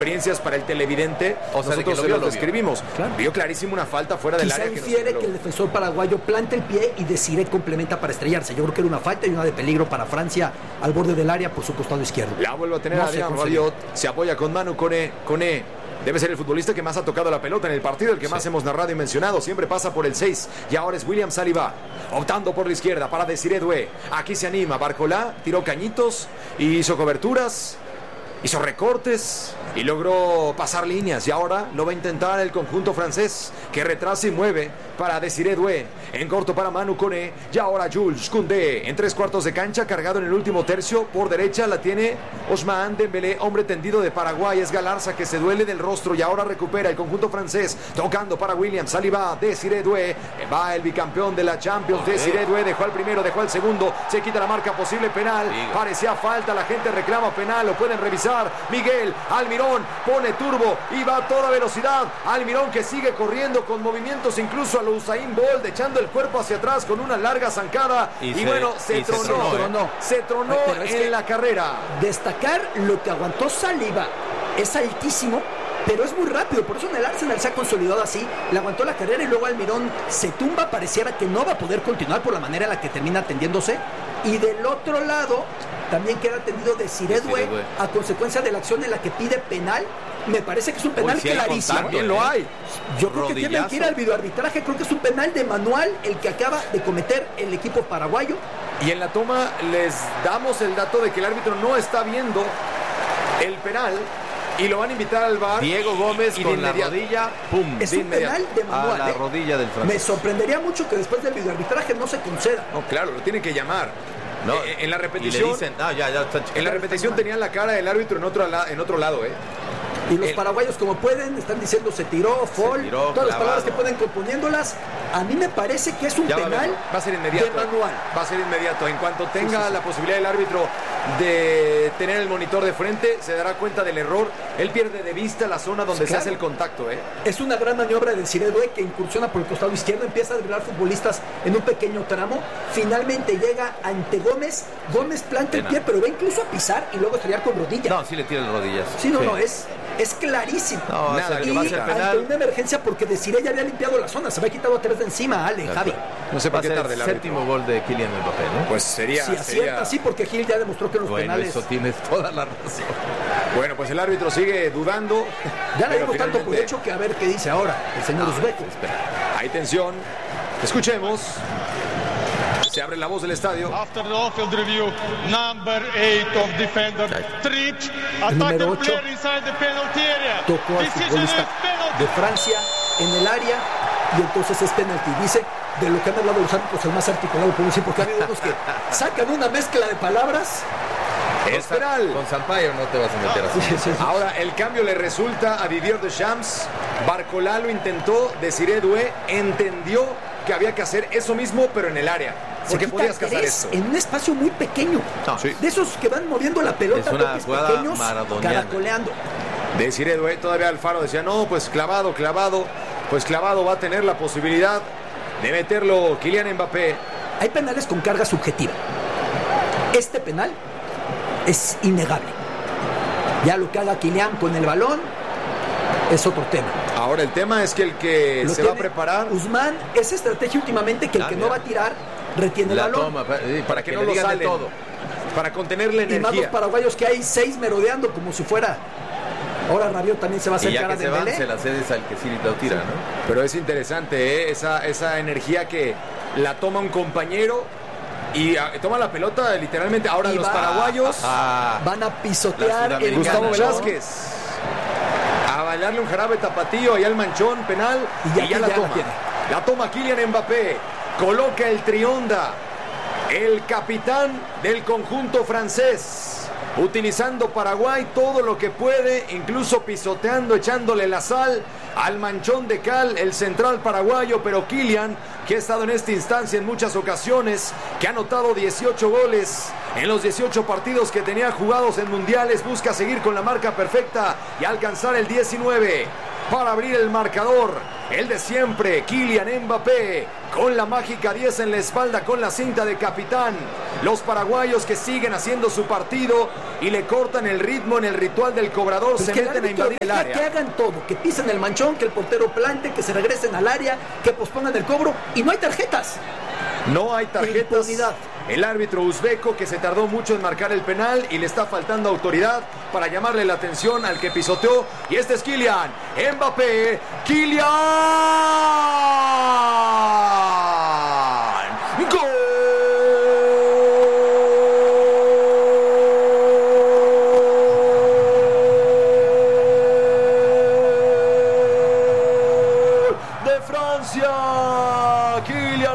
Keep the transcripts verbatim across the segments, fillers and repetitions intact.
experiencias para el televidente, o sea, nosotros lo se vio, los lo describimos. Claro. Vio clarísimo una falta fuera del Quizá área. infiere que, que el defensor paraguayo plante el pie y Desiré complementa para estrellarse. Yo creo que era una falta y una de peligro para Francia al borde del área por su costado izquierdo. La vuelve a tener no Adrián Rabiot, se apoya con Manu Koné. Koné debe ser el futbolista que más ha tocado la pelota en el partido, el que sí. más hemos narrado y mencionado. Siempre pasa por el seis. Y ahora es William Saliba, optando por la izquierda para Desiré Doué. Aquí se anima Barcolá, tiró cañitos y hizo coberturas, hizo recortes y logró pasar líneas. Y ahora lo va a intentar el conjunto francés, que retrasa y mueve para Desiré Doué. En corto para Manu Koné. Y ahora Jules Koundé en tres cuartos de cancha, cargado en el último tercio. Por derecha la tiene Ousmane Dembélé, hombre tendido de Paraguay. Es Galarza que se duele del rostro y ahora recupera el conjunto francés, tocando para William Saliba. Desiré Doué, va el bicampeón de la Champions. Okay. Desiré Doué dejó al primero, dejó al segundo, se quita la marca, posible penal. Digo. Parecía falta, la gente reclama penal, lo pueden revisar. Miguel Almirón pone turbo y va a toda velocidad. Almirón que sigue corriendo con movimientos incluso a lo Usain Bolt, echando el cuerpo hacia atrás con una larga zancada. Y, y se, bueno, se y tronó, se tronó, ¿eh? se tronó Ay, en la carrera. Destacar lo que aguantó Saliba, es altísimo, pero es muy rápido, por eso en el Arsenal se ha consolidado así. Le aguantó la carrera y luego Almirón se tumba, pareciera que no va a poder continuar por la manera en la que termina atendiéndose. Y del otro lado también queda atendido Desiré Doué a consecuencia de la acción en la que pide penal. Me parece que es un penal Uy, si clarísimo. También lo hay. Yo creo Rodillazo. que tienen que ir al videoarbitraje. Creo que es un penal de manual el que acaba de cometer el equipo paraguayo. Y en la toma les damos el dato de que el árbitro no está viendo el penal y lo van a invitar al V A R. Diego Gómez y con la rodilla, pum, es un penal de manual. A la ¿eh? rodilla del francés. Me sorprendería mucho que después del videoarbitraje no se conceda. No, claro, lo tienen que llamar. No, eh, en la repetición. Y le dicen, ah, ya, ya, está, en la repetición tenían la cara del árbitro en otro, en otro lado, ¿eh? Y los el, paraguayos, como pueden, están diciendo se tiró, fall, tiró, todas clavado. Las palabras que pueden componiéndolas. A mí me parece que es un ya penal va, va a ser inmediato, de manual. Va a ser inmediato. En cuanto tenga sí, sí, sí. la posibilidad del árbitro de tener el monitor de frente, se dará cuenta del error. Él pierde de vista la zona donde claro. se hace el contacto, ¿eh? Es una gran maniobra de Desiré Doué que incursiona por el costado izquierdo, empieza a driblar futbolistas en un pequeño tramo. Finalmente llega ante Gómez. Gómez planta el pie, pero va incluso a pisar y luego estrellar con rodillas. No, sí le tira el rodillas. Sí, no, sí. no, es... Es clarísimo. No, Nada, y va a ser penal. Ante una emergencia porque Desiré ya había limpiado la zona, se había quitado a tres de encima, Ale, claro. Javi. No sé por qué tarde el séptimo gol de Kylian Mbappé, ¿no? Pues sería. Si acierta, sería... sí, porque Gil ya demostró que los bueno, penales. Eso tienes toda la razón. Bueno, pues el árbitro sigue dudando. Ya le dimos tanto por hecho que a ver qué dice ahora el señor no, Uzbek. Hay tensión. Escuchemos. Se abre la voz del estadio. After the off-field review, number eight of defender Trich attacked the player inside the penalty area. Tocó al futbolista de Francia en el área y entonces es penalti. Dice, de lo que han hablado los árbitros, el más articulado, puedo decir, porque ha habido unos que sacan una mezcla de palabras. Es penal. Con Sampaio no te vas a meter así. Sí, sí, sí. Ahora el cambio le resulta a Didier Deschamps. Barcolá lo intentó, Desiré Doué entendió que había que hacer eso mismo, pero en el área. Porque podías cazar esto. En un espacio muy pequeño. No, sí. De esos que van moviendo la pelota, es una jugada pequeños, maradoniana. Caracoleando. Desiré Doué, todavía Alfaro decía, no, pues clavado, clavado. Pues clavado va a tener la posibilidad de meterlo Kylian Mbappé. Hay penales con carga subjetiva. Este penal es innegable. Ya lo que haga Kylian con el balón es otro tema. Ahora el tema es que el que lo se va a preparar. Ousmane, esa estrategia últimamente que el ah, que mira. no va a tirar retiene la el balón. Toma, para, para, para que, que no lo salen todo. Para contener la energía. Y más los paraguayos que hay seis merodeando como si fuera. Ahora Rabiot también se va a acercar a Dembélé. Se, se la cedes al que sí lo tira, sí. ¿no? Pero es interesante, ¿eh? esa, esa energía que la toma un compañero y a, toma la pelota literalmente. Ahora y los va, paraguayos ah, van a pisotear el Gustavo ganchón. Velázquez. A bailarle un jarabe tapatío ahí al manchón penal y ya, y ya la ya toma. La, la toma Kylian Mbappé. Coloca el trionda. El capitán del conjunto francés. Utilizando Paraguay todo lo que puede, incluso pisoteando, echándole la sal al manchón de cal, el central paraguayo, pero Kylian, que ha estado en esta instancia en muchas ocasiones, que ha anotado dieciocho goles en los dieciocho partidos que tenía jugados en mundiales, busca seguir con la marca perfecta y alcanzar el diecinueve. para abrir el marcador. El de siempre, Kylian Mbappé, con la mágica diez en la espalda, con la cinta de capitán. Los paraguayos que siguen haciendo su partido y le cortan el ritmo en el ritual del cobrador, pues se meten a invadir el área. Que hagan todo, que pisen el manchón, que el portero plante, que se regresen al área, que pospongan el cobro, y no hay tarjetas. No hay tarjetas. Impunidad. El árbitro uzbeco, que se tardó mucho en marcar el penal y le está faltando autoridad para llamarle la atención al que pisoteó. Y este es Kylian Mbappé. Kylian. ¡Gol! De Francia. Kylian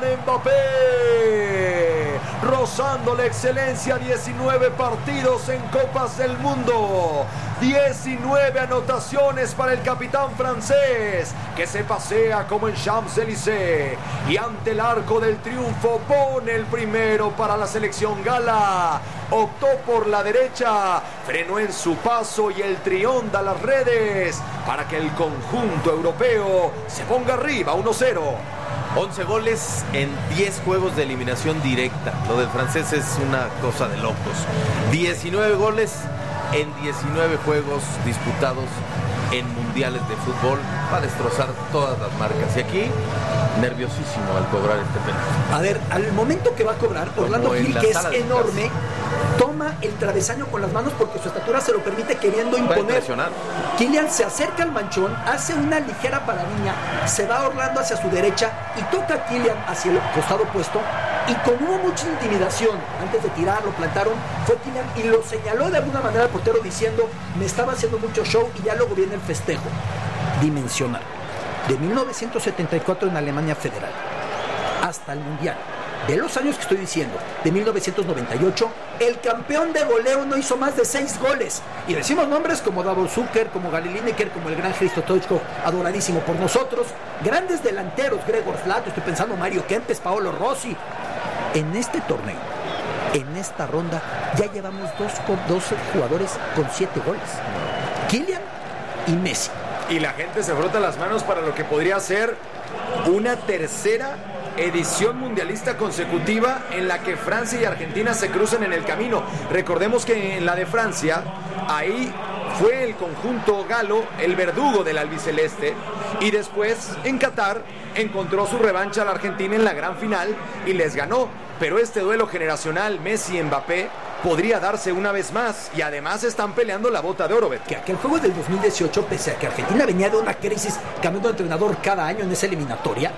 Mbappé, rozando la excelencia, diecinueve partidos en Copas del Mundo, diecinueve anotaciones para el capitán francés, que se pasea como en Champs-Élysées y ante el arco del triunfo pone el primero para la selección gala. Optó por la derecha, frenó en su paso y el trión da las redes para que el conjunto europeo se ponga arriba uno cero. once goles en diez juegos de eliminación directa. Lo del francés es una cosa de locos. diecinueve goles en diecinueve juegos disputados en mundiales de fútbol. Va a destrozar todas las marcas. Y aquí, nerviosísimo al cobrar este penal. A ver, al momento que va a cobrar, Orlando Gil, que es enorme, toma el travesaño con las manos porque su estatura se lo permite, queriendo imponer. Kylian se acerca al manchón, hace una ligera paradilla, se va Orlando hacia su derecha y toca a Kylian hacia el costado opuesto. Y como hubo mucha intimidación antes de tirar, lo plantaron, fue Kylian y lo señaló de alguna manera al portero diciendo: me estaba haciendo mucho show, y ya luego viene el festejo. Dimensional. De mil novecientos setenta y cuatro en Alemania Federal hasta el Mundial, de los años que estoy diciendo, de mil novecientos noventa y ocho, el campeón de goleo no hizo más de seis goles. Y decimos nombres como Davor Zucker, como Gary Lineker, como el gran Hristo Stoichkov, adoradísimo por nosotros. Grandes delanteros, Gregor Flato, estoy pensando Mario Kempes, Paolo Rossi. En este torneo, en esta ronda, ya llevamos dos, dos jugadores con siete goles. Kylian y Messi. Y la gente se frota las manos para lo que podría ser una tercera edición mundialista consecutiva en la que Francia y Argentina se cruzan en el camino. Recordemos que en la de Francia, ahí fue el conjunto galo el verdugo del albiceleste, y después en Qatar encontró su revancha a la Argentina en la gran final y les ganó. Pero este duelo generacional Messi-Mbappé podría darse una vez más, y además están peleando la bota de oro, Beto. Que aquel juego del dos mil dieciocho, pese a que Argentina venía de una crisis cambiando de entrenador cada año en esa eliminatoria,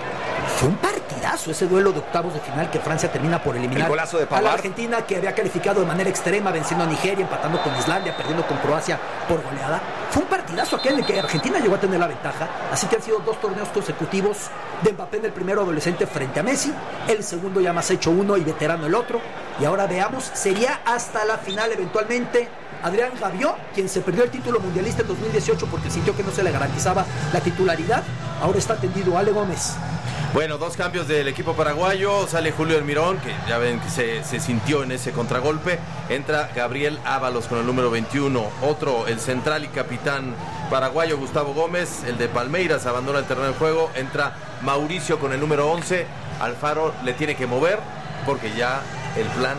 fue un partidazo ese duelo de octavos de final que Francia termina por eliminar el golazo de a la Argentina, que había calificado de manera extrema, venciendo a Nigeria, empatando con Islandia, perdiendo con Croacia por goleada. Fue un partidazo aquel en que Argentina llegó a tener la ventaja. Así que han sido dos torneos consecutivos de Mbappé en el primero adolescente frente a Messi, el segundo ya más hecho uno y veterano el otro. Y ahora veamos, sería hasta la final eventualmente Adrián Rabiot, quien se perdió el título mundialista en dos mil dieciocho porque sintió que no se le garantizaba la titularidad. Ahora está tendido Ale Gómez. Bueno, dos cambios del equipo paraguayo. Sale Julio Almirón, que ya ven que se, se sintió en ese contragolpe. Entra Gabriel Ábalos con el número veintiuno. Otro, el central y capitán paraguayo Gustavo Gómez. El de Palmeiras abandona el terreno de juego. Entra Mauricio con el número once. Alfaro le tiene que mover porque ya el plan...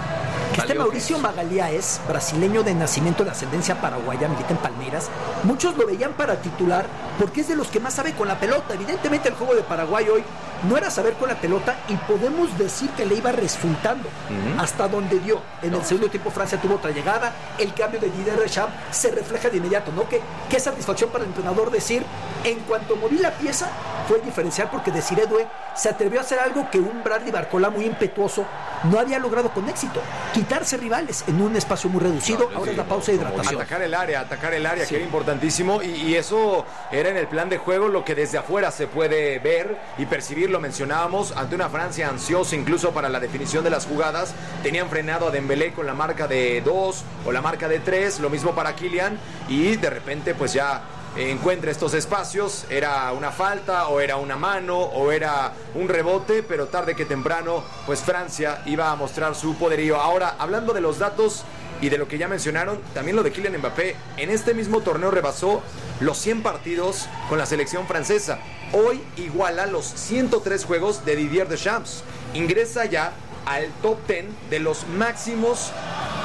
Este Mauricio Magalhães, brasileño de nacimiento de ascendencia paraguaya, milita en Palmeiras. Muchos lo veían para titular porque es de los que más sabe con la pelota. Evidentemente el juego de Paraguay hoy no era saber con la pelota, y podemos decir que le iba resultando uh-huh. hasta donde dio. En no. el segundo tiempo Francia tuvo otra llegada. El cambio de Didier Deschamps se refleja de inmediato, ¿no? Qué, qué satisfacción para el entrenador decir: en cuanto moví la pieza fue el diferencial, porque Desiré Doué se atrevió a hacer algo que un Bradley Barcola muy impetuoso no había logrado con éxito: quitarse rivales en un espacio muy reducido. No, ahora es la pausa de hidratación. Atacar el área, atacar el área, sí. que era importantísimo, y, y eso era en el plan de juego lo que desde afuera se puede ver y percibir. Lo mencionábamos, ante una Francia ansiosa incluso para la definición de las jugadas. Tenían frenado a Dembélé con la marca de dos o la marca de tres, lo mismo para Kylian, y de repente pues ya encuentra estos espacios. Era una falta, o era una mano, o era un rebote, pero tarde que temprano pues Francia iba a mostrar su poderío. Ahora, hablando de los datos, y de lo que ya mencionaron, también lo de Kylian Mbappé. En este mismo torneo rebasó los cien partidos con la selección francesa. Hoy iguala los ciento tres juegos de Didier Deschamps. Ingresa ya al top diez de los máximos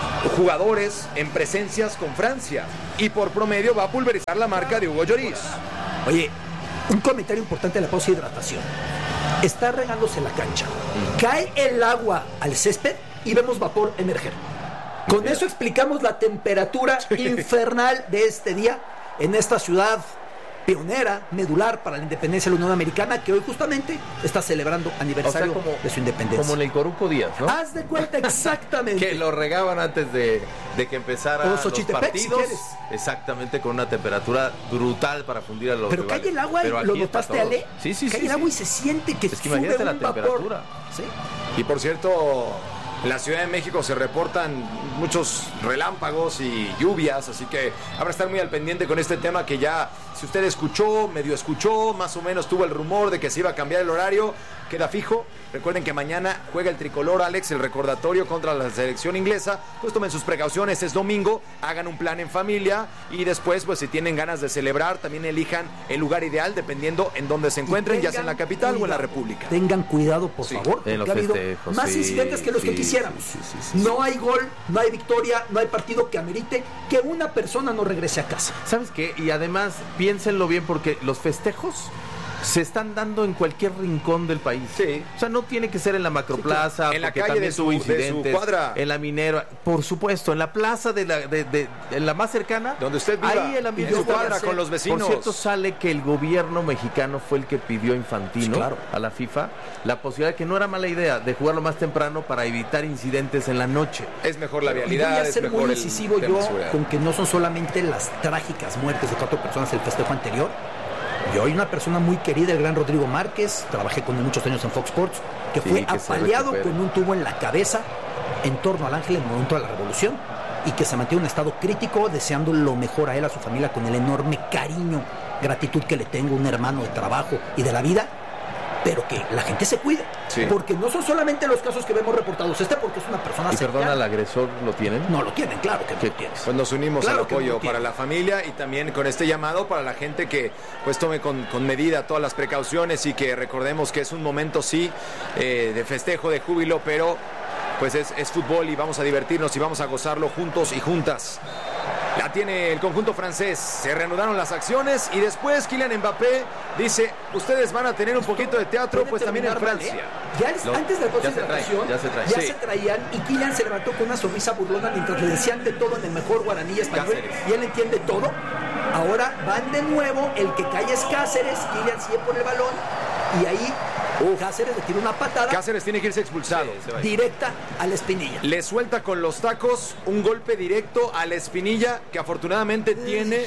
jugadores en presencias con Francia. Y por promedio va a pulverizar la marca de Hugo Lloris. Oye, un comentario importante de la pausa de hidratación. Está regándose la cancha. Cae el agua al césped y vemos vapor emerger. Con eso explicamos la temperatura infernal de este día en esta ciudad pionera, medular para la independencia de la Unión Americana, que hoy justamente está celebrando aniversario, o sea, como, de su independencia. Como en el Coruco Díaz, ¿no? Haz de cuenta exactamente. Que lo regaban antes de, de que empezaran los partidos. Si exactamente, con una temperatura brutal para fundir a los Pero rivales. cae el agua, Pero y lo notaste, Ale. Sí, sí, cae sí. el agua sí. y se siente que es que imagínate la temperatura. ¿Sí? Y por cierto, en la Ciudad de México se reportan muchos relámpagos y lluvias, así que habrá que estar muy al pendiente con este tema que ya, si usted escuchó, medio escuchó, más o menos tuvo el rumor de que se iba a cambiar el horario, queda fijo. Recuerden que mañana juega el tricolor, Alex, el recordatorio contra la selección inglesa. Pues tomen sus precauciones, es domingo, hagan un plan en familia y después, pues si tienen ganas de celebrar, también elijan el lugar ideal dependiendo en donde se encuentren, ya sea en la capital cuidado, o en la República. Tengan cuidado, por sí. favor, porque ha habido festejos, más sí, incidentes que los sí, que quisiéramos. Sí, sí, sí, sí, no hay gol, no hay victoria, no hay partido que amerite que una persona no regrese a casa. ¿Sabes qué? Y además, piénsenlo bien, porque los festejos se están dando en cualquier rincón del país. Sí. O sea, no tiene que ser en la macroplaza, sí, en la porque calle también de su, tuvo de su incidentes, cuadra. En la Minera, por supuesto, en la plaza de la, de, de, de la más cercana. Donde usted viva, ahí el ambiente en su cuadra con los vecinos. Por cierto, sale que el gobierno mexicano fue el que pidió a Infantino, sí, claro, a la FIFA, la posibilidad, que no era mala idea, de jugarlo más temprano para evitar incidentes en la noche. Es mejor la vialidad, y voy a ser es mejor muy el incisivo yo con que no son solamente las trágicas muertes de cuatro personas el festejo anterior. Yo hay una persona muy querida, el gran Rodrigo Márquez, trabajé con él muchos años en Fox Sports, que sí, fue que apaleado con un tubo en la cabeza en torno al Ángel en el momento de la revolución y que se mantiene en un estado crítico, deseando lo mejor a él, a su familia, con el enorme cariño, gratitud que le tengo, un hermano de trabajo y de la vida, pero que la gente se cuide, sí, porque no son solamente los casos que vemos reportados, este porque es una persona y perdona, ¿al agresor lo tienen? No lo tienen, claro que no lo tienes. Pues nos unimos claro al apoyo no para la familia y también con este llamado para la gente que pues tome con, con medida todas las precauciones y que recordemos que es un momento sí eh, de festejo, de júbilo, pero pues es, es fútbol y vamos a divertirnos y vamos a gozarlo juntos y juntas. La tiene el conjunto francés, se reanudaron las acciones y después Kylian Mbappé dice, ustedes van a tener un poquito de teatro, pues también en Francia. ¿Vale? Ya es, Lo, antes de la concentración, ya, se, trae, ya sí. se traían y Kylian se levantó con una sonrisa burlona mientras le decían de todo en el mejor guaraní español. Cáceres. Y él entiende todo. Ahora van de nuevo, el que cae es Cáceres, Kylian sigue por el balón y ahí Uf. Cáceres le tira una patada. Cáceres tiene que irse expulsado. Sí, directa a la espinilla. Le suelta con los tacos un golpe directo a la espinilla que afortunadamente Uy. tiene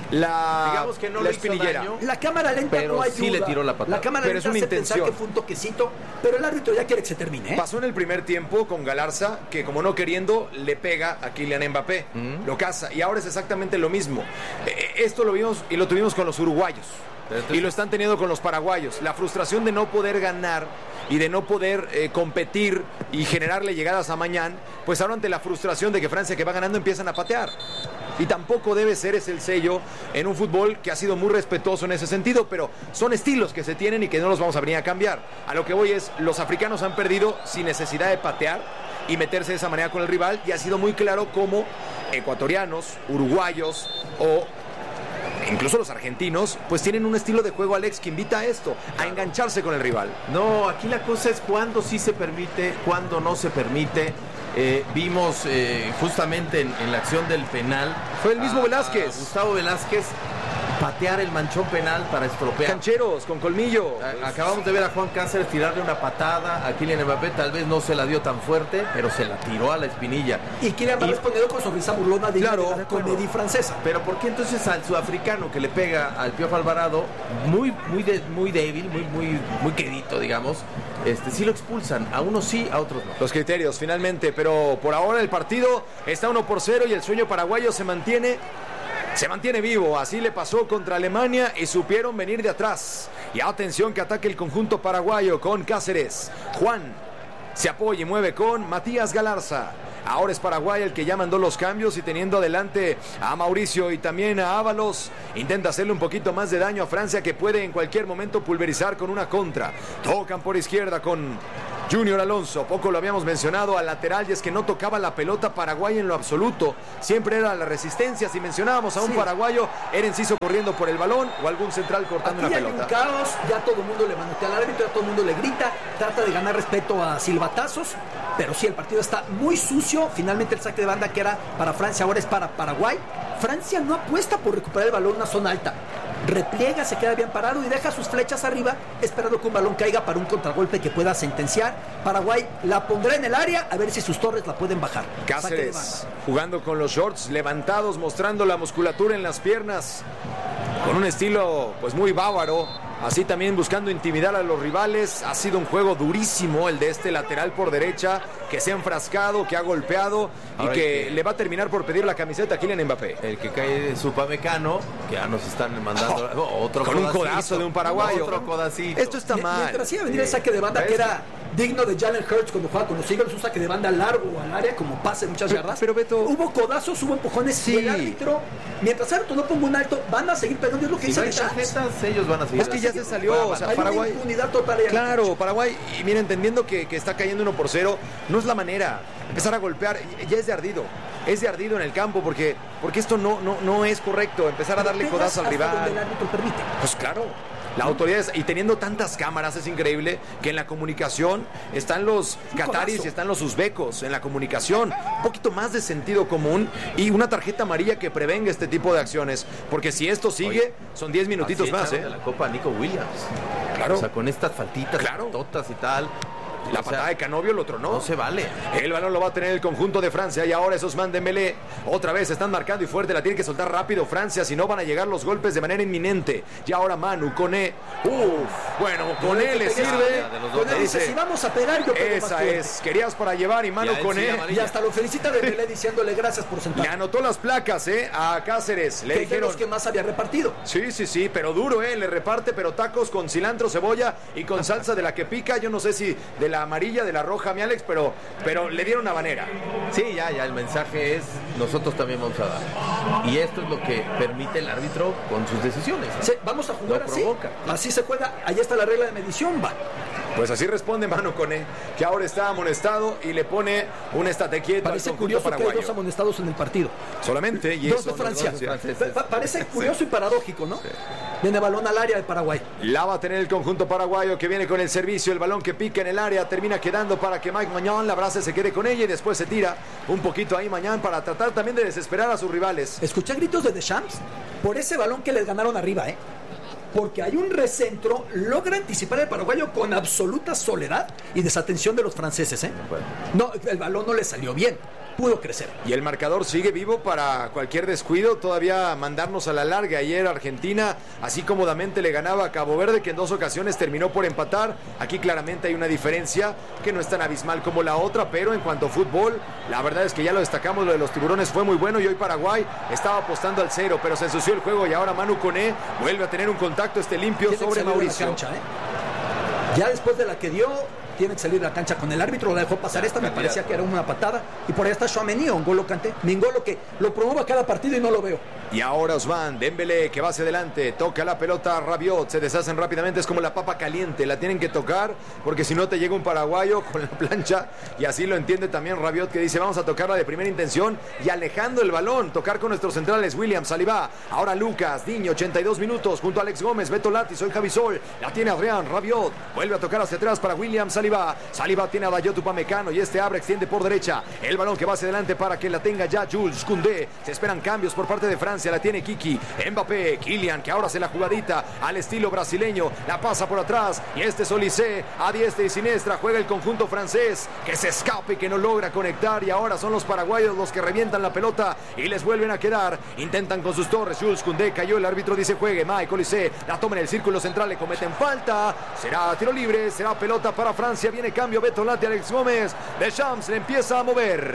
la, digamos que no la le espinillera. Hizo daño, la cámara lenta pero no ayuda. Sí le tiró la patada. La cámara pero lenta es una hace intención. pensar que fue un toquecito, pero el árbitro ya quiere que se termine, ¿eh? Pasó en el primer tiempo con Galarza, que como no queriendo, le pega a Kylian Mbappé. Mm. Lo caza. Y ahora es exactamente lo mismo. Esto lo vimos y lo tuvimos con los uruguayos. Entonces, y lo están teniendo con los paraguayos. La frustración de no poder ganar y de no poder eh, competir y generarle llegadas a Mañán, pues ahora ante la frustración de que Francia, que va ganando, empiezan a patear. Y tampoco debe ser ese el sello en un fútbol que ha sido muy respetuoso en ese sentido, pero son estilos que se tienen y que no los vamos a venir a cambiar. A lo que voy es, los africanos han perdido sin necesidad de patear y meterse de esa manera con el rival, y ha sido muy claro cómo ecuatorianos, uruguayos o incluso los argentinos, pues tienen un estilo de juego, Alex, que invita a esto, a engancharse con el rival. No, aquí la cosa es cuándo sí se permite, cuándo no se permite. Eh, vimos eh, justamente en, en la acción del penal. Fue el mismo a, Velázquez. A Gustavo Velázquez patear el manchón penal para estropear. Cancheros, con colmillo. A, acabamos de ver a Juan Cáceres tirarle una patada a Kylian Mbappé, tal vez no se la dio tan fuerte, pero se la tiró a la espinilla. Y Kylian va respondiendo con sonrisa burlona de claro, comedia francesa. Pero ¿por qué entonces al sudafricano que le pega al Piojo Alvarado, muy, muy, de, muy débil, muy, muy, muy quedito, digamos, este, sí lo expulsan? A unos sí, a otros no. Los criterios, finalmente, pero por ahora el partido está uno por cero y el sueño paraguayo se mantiene Se mantiene vivo, así le pasó contra Alemania y supieron venir de atrás. Y atención que ataque el conjunto paraguayo con Cáceres. Juan se apoya y mueve con Matías Galarza. Ahora es Paraguay el que ya mandó los cambios y teniendo adelante a Mauricio y también a Ábalos, intenta hacerle un poquito más de daño a Francia, que puede en cualquier momento pulverizar con una contra. Tocan por izquierda con Junior Alonso, poco lo habíamos mencionado al lateral, y es que no tocaba la pelota Paraguay en lo absoluto, siempre era la resistencia. Si mencionábamos a un sí. paraguayo, era Enciso corriendo por el balón o algún central cortando Aquí una hay pelota. Un caos, ya todo el mundo le manotea al árbitro, ya todo el mundo le grita, trata de ganar respeto a silbatazos, pero sí, el partido está muy sucio. Finalmente el saque de banda que era para Francia ahora es para Paraguay. Francia no apuesta por recuperar el balón en una zona alta, repliega, se queda bien parado y deja sus flechas arriba, esperando que un balón caiga para un contragolpe que pueda sentenciar. Paraguay la pondrá en el área, a ver si sus torres la pueden bajar. Cáceres jugando con los shorts levantados, mostrando la musculatura en las piernas, con un estilo pues muy bávaro, así también buscando intimidar a los rivales. Ha sido un juego durísimo el de este lateral por derecha, que se ha enfrascado, que ha golpeado y que, que le va a terminar por pedir la camiseta a Kylian Mbappé. El que cae de Upamecano, que ya nos están mandando oh, otro con codacito, un codazo de un paraguayo. Otro codacito. Esto está mal. Mientras iba a venir el saque de banda, que era digno de Jalen Hurts cuando juega con los Eagles, un saque de banda largo al área, como pase muchas pero, yardas. Pero Beto, hubo codazos, hubo empujones, sí. Y el árbitro, mientras el árbitro no ponga un alto, van a seguir pegando. Es lo que si dice no de tarjetas, ellos van a seguir. Es que ya se salió, o sea, hay Paraguay. Una impunidad total. Claro, Paraguay, y mira, entendiendo que, que está cayendo uno por cero, no es la manera. Empezar a golpear, ya es de ardido. Es de ardido en el campo, porque, porque esto no, no, no es correcto. Empezar a darle codazo al rival. Donde el árbitro permite. Pues claro. La autoridad, y teniendo tantas cámaras, es increíble que en la comunicación están los cataris y están los uzbecos en la comunicación. Un poquito más de sentido común y una tarjeta amarilla que prevenga este tipo de acciones. Porque si esto sigue, Oye, son diez minutitos más. ¿eh? De la Copa Nico Williams. Claro. O sea, con estas faltitas, claro. totas y tal. La o sea, patada de Canovio lo tronó. No se vale. El balón lo va a tener el conjunto de Francia. Y ahora es Ousmane Dembélé. Otra vez están marcando y fuerte. La tiene que soltar rápido Francia. Si no van a llegar los golpes de manera inminente. Y ahora Manu, Koné. Uf, bueno, Koné le sirve. Koné dice, si vamos a pegar, yo pego. Esa es. Querías para llevar y Manu Koné. Y hasta lo felicita Dembélé diciéndole gracias por sentar. Le anotó las placas, ¿eh? A Cáceres. Le que dijeron los que más había repartido. Sí, sí, sí. Pero duro, ¿eh? Le reparte, pero tacos con cilantro, cebolla y con salsa de la que pica. Yo no sé si de la amarilla, de la roja, mi Alex, pero, pero le dieron habanera. Sí, ya, ya, el mensaje es, nosotros también vamos a dar. Y esto es lo que permite el árbitro con sus decisiones. ¿No? Sí, vamos a jugar lo así. Provoca. Así se juega, ahí está la regla de medición, va. Pues así responde Manu Koné, que ahora está amonestado y le pone un estate quieto. Parece curioso paraguayo. Que hay dos amonestados en el partido. Solamente, y dos eso de Francia. Dos pa parece curioso sí. y paradójico, ¿no? Sí. Viene balón al área de Paraguay. La va a tener el conjunto paraguayo, que viene con el servicio, el balón que pica en el área, termina quedando para que Mike Mañón, la brasa, se quede con ella y después se tira un poquito ahí Mañón para tratar también de desesperar a sus rivales. Escuché gritos de Deschamps por ese balón que les ganaron arriba, ¿eh? Porque hay un recentro, logra anticipar el paraguayo con absoluta soledad y desatención de los franceses, ¿eh? No, el balón no le salió bien, pudo crecer. Y el marcador sigue vivo para cualquier descuido, todavía mandarnos a la larga. Ayer Argentina, así cómodamente le ganaba a Cabo Verde, que en dos ocasiones terminó por empatar. Aquí claramente hay una diferencia que no es tan abismal como la otra, pero en cuanto a fútbol, la verdad es que ya lo destacamos, lo de los tiburones fue muy bueno y hoy Paraguay estaba apostando al cero, pero se ensució el juego y ahora Manu Koné vuelve a tener un contacto este limpio sobre Mauricio. Cancha, ¿eh? Ya después de la que dio, tiene que salir de la cancha con el árbitro, la dejó pasar esta, me parecía que era una patada, y por ahí está Tchouaméni o N'Golo Kanté, N'Golo que lo promueve cada partido y no lo veo. Y ahora Ousmane Dembélé, que va hacia adelante, toca la pelota a Rabiot, se deshacen rápidamente, es como la papa caliente, la tienen que tocar, porque si no te llega un paraguayo con la plancha, y así lo entiende también Rabiot, que dice vamos a tocarla de primera intención, y alejando el balón, tocar con nuestros centrales, William, Saliba, ahora Lucas, Diño, ochenta y dos minutos, junto a Alex Gómez, Beto Lati, soy Javi Sol, la tiene Adrián, Rabiot, vuelve a tocar hacia atrás para William, Saliba, Saliba tiene a Dayot Upamecano, y este abre, extiende por derecha, el balón que va hacia adelante para que la tenga ya Jules Koundé, se esperan cambios por parte de Francia, la tiene Kiki, Mbappé, Kylian, que ahora hace la jugadita al estilo brasileño, la pasa por atrás, y este Olise, a diestra y siniestra, juega el conjunto francés, que se escape, que no logra conectar, y ahora son los paraguayos los que revientan la pelota, y les vuelven a quedar, intentan con sus torres, Jules Koundé cayó, el árbitro dice juegue, Mike Olise, la toma en el círculo central, le cometen falta, será tiro libre, será pelota para Francia, viene cambio, Beto Lati, Alex Gómez, Deschamps le empieza a mover.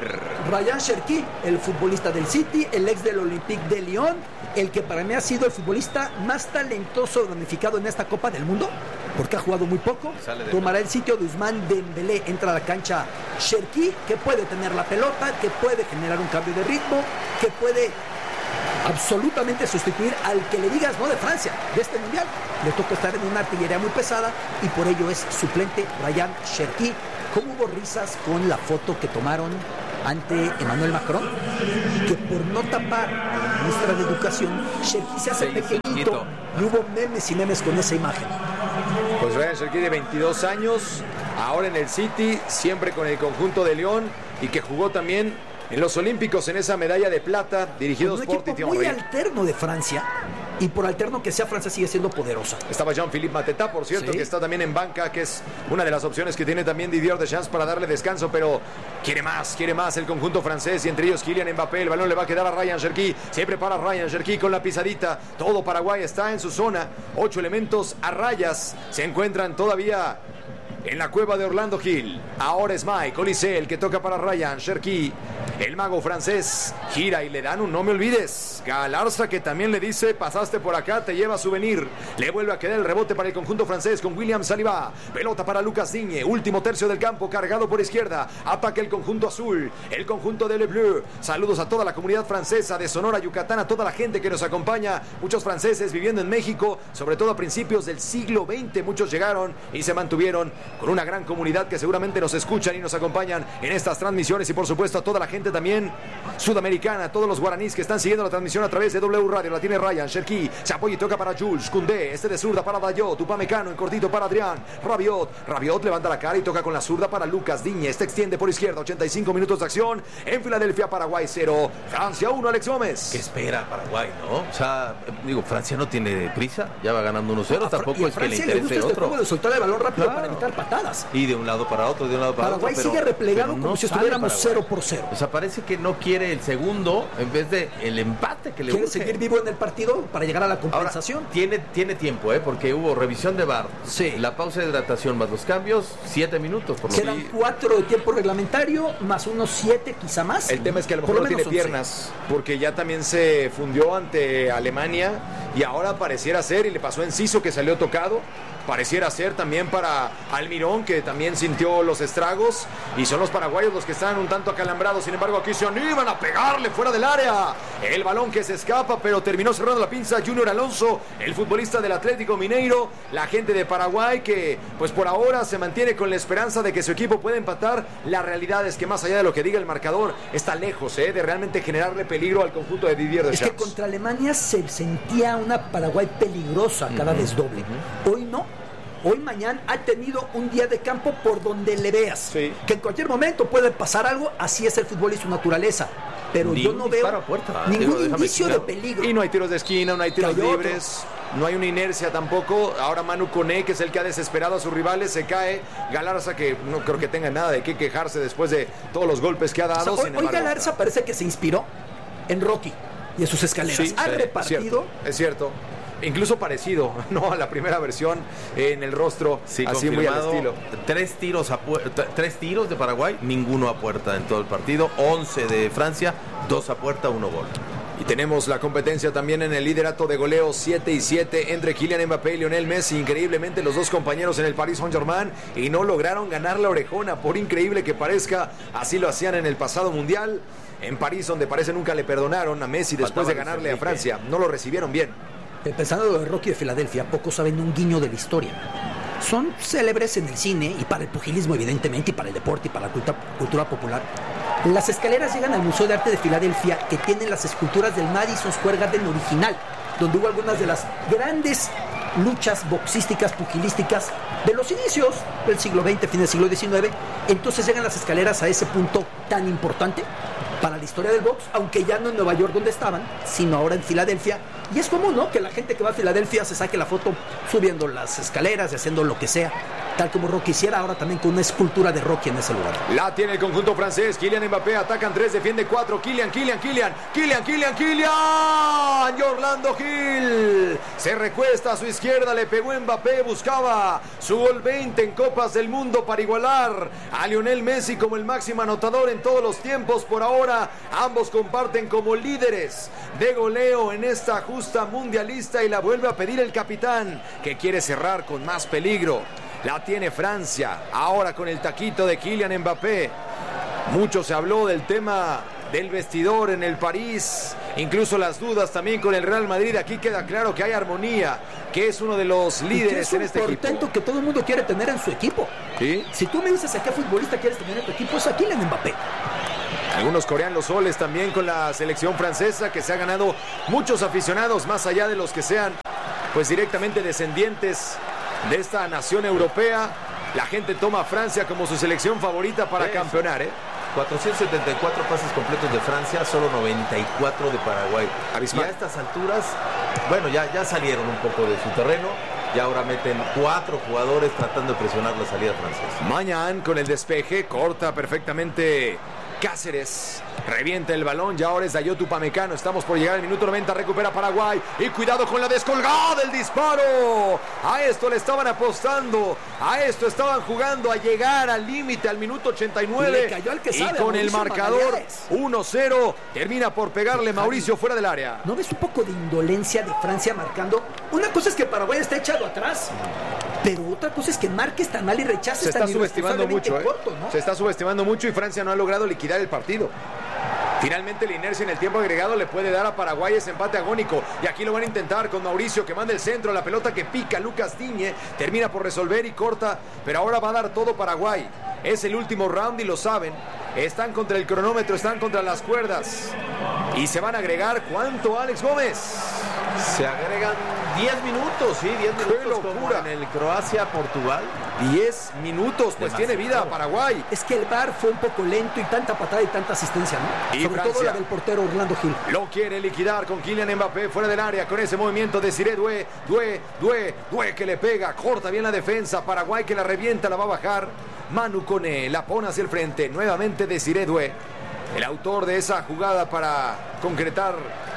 Ryan Cherki, el futbolista del City, el ex del Olympique de Lyon, el que para mí ha sido el futbolista más talentoso damnificado en esta Copa del Mundo, porque ha jugado muy poco. Tomará el sitio de Ousmane Dembélé. Entra a la cancha Cherki, que puede tener la pelota, que puede generar un cambio de ritmo, que puede absolutamente sustituir al que le digas no de Francia, de este mundial. Le toca estar en una artillería muy pesada y por ello es suplente Ryan Cherki. ¿Cómo hubo risas con la foto que tomaron ante Emmanuel Macron? Que por no tapar a la ministra de Educación, Cherki se hace sí, pequeñito y hubo memes y memes con esa imagen. Pues Ryan Cherki, de veintidós años, ahora en el City, siempre con el conjunto de León, y que jugó también en los Olímpicos en esa medalla de plata, dirigidos por Titi Henry. Muy alterno de Francia, y por alterno que sea, Francia sigue siendo poderosa. Estaba Jean-Philippe Mateta, por cierto, ¿sí? Que está también en banca, que es una de las opciones que tiene también Didier Deschamps para darle descanso, pero quiere más, quiere más el conjunto francés, y entre ellos Kylian Mbappé. El balón le va a quedar a Ryan Cherki, se prepara Ryan Cherki con la pisadita. Todo Paraguay está en su zona, ocho elementos a rayas, se encuentran todavía en la cueva de Orlando Hill. Ahora es Mike Olise el que toca para Ryan Cherki. El mago francés gira y le dan un no me olvides. Galarza, que también le dice pasaste por acá, te lleva souvenir. Le vuelve a quedar el rebote para el conjunto francés con William Saliba. Pelota para Lucas Digne, último tercio del campo, cargado por izquierda. Ataca el conjunto azul, el conjunto de Le Bleu. Saludos a toda la comunidad francesa de Sonora, Yucatán, a toda la gente que nos acompaña. Muchos franceses viviendo en México, sobre todo a principios del siglo veinte. Muchos llegaron y se mantuvieron con una gran comunidad que seguramente nos escuchan y nos acompañan en estas transmisiones, y por supuesto a toda la gente también sudamericana, todos los guaraníes que están siguiendo la transmisión a través de W Radio. La tiene Ryan Cherki, se apoya y toca para Jules Koundé, este de zurda para Dayot, Upamecano en cortito para Adrián Rabiot. Rabiot levanta la cara y toca con la zurda para Lucas Digne, este extiende por izquierda. Ochenta y cinco minutos de acción en Filadelfia. Paraguay cero, Francia uno. Alex Gómez. ¿Qué espera Paraguay, no? O sea, digo, Francia no tiene prisa, ya va ganando uno cero, tampoco es que le interese le otro. Este de soltar el balón rápido, claro, para evitar patadas. Y de un lado para otro, de un lado para Paraguay otro. Paraguay sigue replegado como no si estuviéramos cero por cero. O sea, parece que no quiere el segundo en vez de el empate que le quiere urge. seguir vivo en el partido para llegar a la compensación. Ahora, tiene, tiene tiempo, ¿eh? Porque hubo revisión de V A R, sí, la pausa de hidratación más los cambios, siete minutos. Por lo Serán que... cuatro de tiempo reglamentario, más unos siete, quizá más. El tema es que a lo mejor lo no tiene piernas, porque ya también se fundió ante Alemania y ahora pareciera ser, y le pasó a Enciso que salió tocado, pareciera ser también para Almirón, que también sintió los estragos, y son los paraguayos los que están un tanto acalambrados. Sin embargo, aquí se animan a pegarle fuera del área. El balón que se escapa, pero terminó cerrando la pinza Junior Alonso, el futbolista del Atlético Mineiro. La gente de Paraguay que, pues por ahora, se mantiene con la esperanza de que su equipo pueda empatar. La realidad es que más allá de lo que diga el marcador, está lejos ¿eh? de realmente generarle peligro al conjunto de Didier Deschamps. Es que contra Alemania se sentía una Paraguay peligrosa cada uh-huh. desdoble. Uh-huh. Hoy no. Hoy mañana ha tenido un día de campo por donde le veas. Sí. Que en cualquier momento puede pasar algo, así es el fútbol y su naturaleza. Pero Ni yo no veo puerta, ningún digo, indicio de peligro. Y no hay tiros de esquina, no hay tiros Cayó libres, otro. No hay una inercia tampoco. Ahora Manu Koné, que es el que ha desesperado a sus rivales, se cae. Galarza, que no creo que tenga nada de qué quejarse después de todos los golpes que ha dado. O sea, sin hoy, embargo, hoy Galarza parece que se inspiró en Rocky y en sus escaleras. Sí, ha sí, repartido. Es cierto, es cierto. Incluso parecido, ¿no? A la primera versión en el rostro, sí, así muy al estilo. Tres tiros, a pu- tres tiros de Paraguay, ninguno a puerta en todo el partido. once de Francia, dos a puerta, uno gol. Y tenemos la competencia también en el liderato de goleo, siete y siete entre Kylian Mbappé y Lionel Messi. Increíblemente los dos compañeros en el Paris Saint-Germain, y no lograron ganar la orejona, por increíble que parezca. Así lo hacían en el pasado mundial en París, donde parece nunca le perdonaron a Messi después Faltaba de ganarle a Francia. No lo recibieron bien. Pensando en lo de Rocky de Filadelfia, pocos saben un guiño de la historia. Son célebres en el cine y para el pugilismo, evidentemente, y para el deporte y para la cultura, cultura popular. Las escaleras llegan al Museo de Arte de Filadelfia, que tiene las esculturas del Madison Square Garden original, donde hubo algunas de las grandes luchas boxísticas, pugilísticas de los inicios del siglo veinte, fin del siglo diecinueve. Entonces llegan las escaleras a ese punto tan importante para la historia del box, aunque ya no en Nueva York donde estaban, sino ahora en Filadelfia, Y es común, ¿no? Que la gente que va a Filadelfia se saque la foto subiendo las escaleras y haciendo lo que sea, tal como Rocky hiciera, ahora también con una escultura de Rocky en ese lugar. La tiene el conjunto francés. Kylian Mbappé, atacan tres, defiende cuatro. Kylian, Kylian, Kylian, Kylian, Kylian, Kylian. Y Orlando Gil se recuesta a su izquierda, le pegó Mbappé, buscaba su gol veinte en Copas del Mundo para igualar a Lionel Messi como el máximo anotador en todos los tiempos. Por ahora, ambos comparten como líderes de goleo en esta justa mundialista y la vuelve a pedir el capitán, que quiere cerrar con más peligro. La tiene Francia, ahora con el taquito de Kylian Mbappé. Mucho se habló del tema del vestidor en el París, incluso las dudas también con el Real Madrid. Aquí queda claro que hay armonía, que es uno de los líderes en este equipo. Es un portento que todo el mundo quiere tener en su equipo. ¿Sí? Si tú me dices a qué futbolista quieres tener en tu equipo, es a Kylian Mbappé. Algunos corean los soles también con la selección francesa, que se ha ganado muchos aficionados, más allá de los que sean pues directamente descendientes de esta nación europea. La gente toma a Francia como su selección favorita para Eso. campeonar, ¿eh? cuatrocientos setenta y cuatro pases completos de Francia, solo noventa y cuatro de Paraguay. Abismal. Y a estas alturas, bueno, ya, ya salieron un poco de su terreno. Y ahora meten cuatro jugadores tratando de presionar la salida francesa. Mañán con el despeje, corta perfectamente Cáceres, revienta el balón y ahora es Dayot Upamecano. Estamos por llegar al minuto noventa, recupera Paraguay y cuidado con la descolgada del disparo. A esto le estaban apostando, a esto estaban jugando, a llegar al límite al minuto ochenta y nueve. Le cayó al que y sabe, con el Mauricio marcador Magallanes. uno cero termina por pegarle Mauricio fuera del área. ¿No ves un poco de indolencia de Francia marcando? Una cosa es que Paraguay está echado atrás, pero otra cosa es que marques tan mal y rechaces Se está tan subestimando mucho, ¿eh? corto, ¿no? Se está subestimando mucho y Francia no ha logrado liquidar el partido. Finalmente la inercia en el tiempo agregado le puede dar a Paraguay ese empate agónico. Y aquí lo van a intentar con Mauricio, que manda el centro, la pelota que pica, Lucas Digne termina por resolver y corta, pero ahora va a dar todo Paraguay. Es el último round y lo saben. Están contra el cronómetro, están contra las cuerdas. Y se van a agregar, ¿cuánto, Alex Gómez? Se agregan diez minutos, sí, diez minutos como locura! en el Croacia-Portugal. diez minutos, pues Demasiado. tiene vida Paraguay. Es que el V A R fue un poco lento y tanta patada y tanta asistencia, ¿no? Y Sobre todo Francia. la del portero Orlando Gil. Lo quiere liquidar con Kylian Mbappé fuera del área, con ese movimiento de Desiré Doué, Doué, Doué, Doué que le pega, corta bien la defensa, Paraguay que la revienta, la va a bajar, Manu Koné la pone hacia el frente, nuevamente Desiré Doué, el autor de esa jugada para concretar